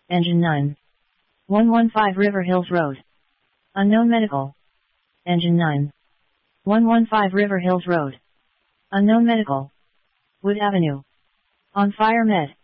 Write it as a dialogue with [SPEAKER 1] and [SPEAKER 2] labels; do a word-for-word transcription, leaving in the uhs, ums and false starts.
[SPEAKER 1] Engine nine. one one five River Hills Road. Unknown Medical. Engine nine. one one five River Hills Road. Unknown Medical. Wood Avenue. On Fire Med.